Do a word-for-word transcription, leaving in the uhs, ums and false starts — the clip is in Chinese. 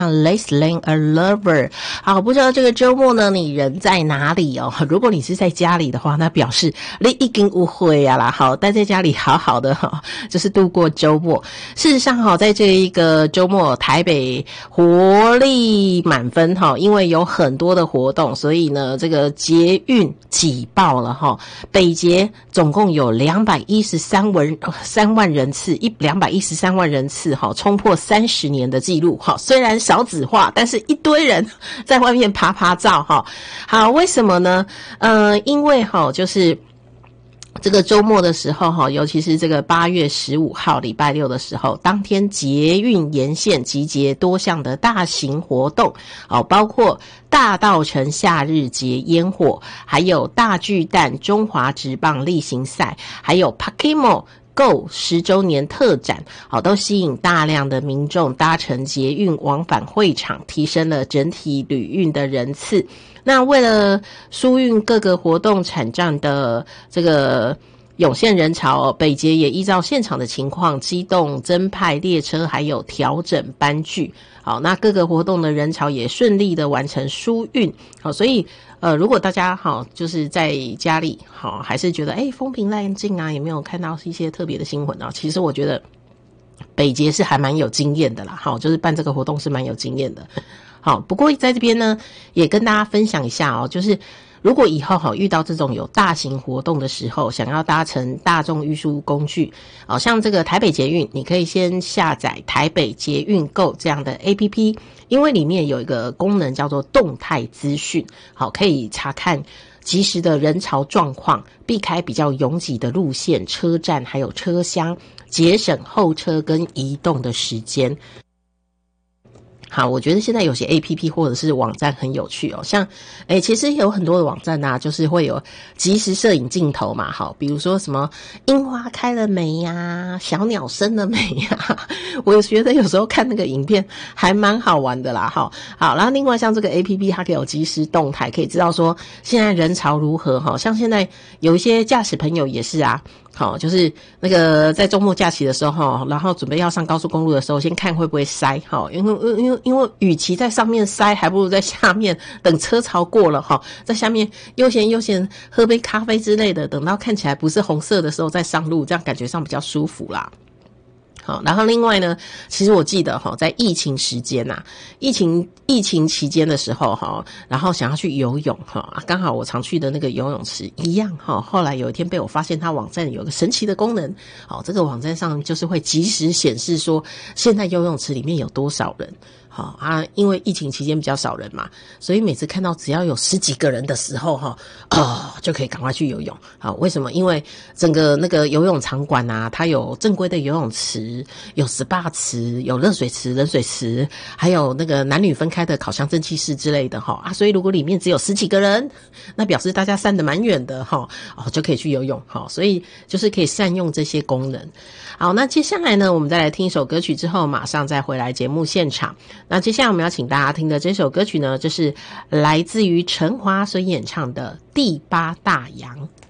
Less than a lover。 好，不知道这个周末呢你人在哪里哦？如果你是在家里的话，那表示你已经误会啊啦。好，待在家里好好的哈，就是度过周末。事实上哈，在这一个周末，台北活力满分哈，因为有很多的活动，所以呢，这个捷运挤爆了哈。北捷总共有两百一十三万三万人次，一两百一十三万人次哈，冲破三十年的记录哈。虽然少子化，但是一堆人在外面爬爬照哈。好，为什么呢？呃，因为哈，就是这个周末的时候哈，尤其是这个八月十五号礼拜六的时候，当天捷运沿线集结多项的大型活动，哦，包括大稻埕夏日节烟火，还有大巨蛋中华职棒例行赛，还有 Pokemon Go 十周年特展，好，都吸引大量的民众搭乘捷运往返会场，提升了整体旅运的人次。那为了疏运各个活动产站的这个涌现人潮，北捷也依照现场的情况机动增派列车，还有调整班距。好，那各个活动的人潮也顺利的完成疏运。好，所以呃，如果大家好就是在家里好，还是觉得诶风平浪静啊，也没有看到一些特别的新闻啊，其实我觉得北捷是还蛮有经验的啦。好，就是办这个活动是蛮有经验的。好，不过在这边呢，也跟大家分享一下哦，就是如果以后哈遇到这种有大型活动的时候，想要搭乘大众运输工具，好像这个台北捷运，你可以先下载台北捷运 Go 这样的 A P P， 因为里面有一个功能叫做动态资讯，好，可以查看即时的人潮状况，避开比较拥挤的路线、车站还有车厢，节省候车跟移动的时间。好，我觉得现在有些 A P P 或者是网站很有趣哦，像诶其实有很多的网站啊，就是会有即时摄影镜头嘛，好，比如说什么樱花开了没呀，小鸟生了没呀，我觉得有时候看那个影片还蛮好玩的啦，好，好，然后另外像这个 A P P 它可以有即时动态，可以知道说现在人潮如何哈，像现在有一些驾驶朋友也是啊，好，就是那个在周末假期的时候，然后准备要上高速公路的时候，先看会不会塞，好，因为因为因为与其在上面塞，还不如在下面等车潮过了哈，在下面悠闲悠闲喝杯咖啡之类的，等到看起来不是红色的时候再上路，这样感觉上比较舒服啦。好，然后另外呢，其实我记得哈，在疫情时间呐、啊，疫情疫情期间的时候哈，然后想要去游泳哈，刚好我常去的那个游泳池一样哈，后来有一天被我发现它网站有个神奇的功能，好，这个网站上就是会即时显示说现在游泳池里面有多少人。好啊，因为疫情期间比较少人嘛，所以每次看到只要有十几个人的时候哈，哦，就可以赶快去游泳。好，为什么？因为整个那个游泳场馆啊，它有正规的游泳池，有 S P A 池，有热水池、冷水池，还有那个男女分开的烤箱蒸汽室之类的哈啊，所以如果里面只有十几个人，那表示大家散得蛮远的哈，哦，就可以去游泳哈，所以就是可以善用这些功能。好，那接下来呢，我们再来听一首歌曲之后，马上再回来节目现场。那接下来我们要请大家听的这首歌曲呢，就是来自于陈华所演唱的《第八大洋》。